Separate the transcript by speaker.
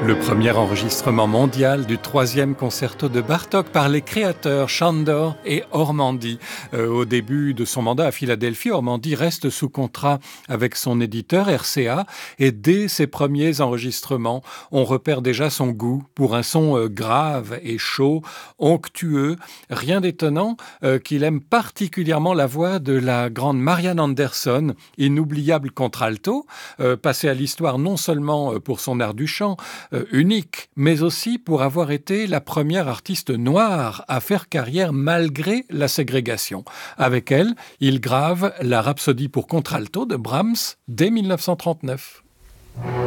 Speaker 1: Le premier enregistrement mondial du troisième concerto de Bartók par les créateurs Sándor et Ormandy. Au début de son mandat à Philadelphie, Ormandy reste sous contrat avec son éditeur RCA et dès ses premiers enregistrements, on repère déjà son goût pour un son grave et chaud, onctueux. Rien d'étonnant qu'il aime particulièrement la voix de la grande Marian Anderson, inoubliable contralto, passée à l'histoire non seulement pour son art du chant, unique, mais aussi pour avoir été la première artiste noire à faire carrière malgré la ségrégation. Avec elle, il grave la Rhapsodie pour contralto de Brahms dès 1939.